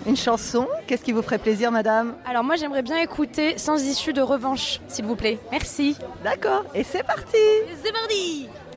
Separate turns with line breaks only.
une chanson. Qu'est-ce qui vous ferait plaisir, madame?
Alors moi j'aimerais bien écouter Sans issue de revanche, s'il vous plaît. Merci.
D'accord, et c'est parti.
C'est parti.